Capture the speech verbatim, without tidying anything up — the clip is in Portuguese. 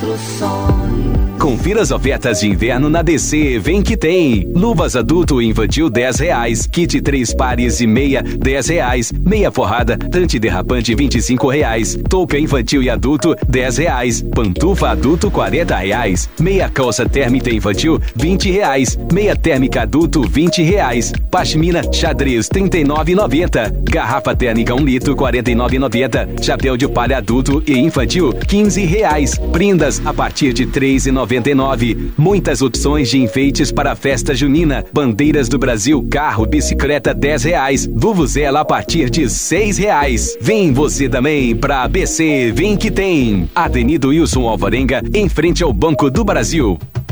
Construções. Confira as ofertas de inverno na D C, vem que tem. Luvas adulto e infantil dez reais, kit três pares e meia dez reais, meia forrada antiderrapante vinte e cinco reais, touca infantil e adulto dez reais, pantufa adulto quarenta reais, meia calça térmica infantil vinte reais, meia térmica adulto vinte reais, pashmina xadrez trinta e nove reais e noventa centavos, garrafa térmica um litro quarenta e nove reais e noventa centavos, chapéu de palha adulto e infantil quinze reais, prendas a partir de três reais e noventa e nove centavos. Muitas opções de enfeites para a festa junina, bandeiras do Brasil, carro, bicicleta dez reais, vuvuzela a partir de seis reais. Vem você também pra A B C, vem que tem. Avenida Wilson Alvarenga, em frente ao Banco do Brasil.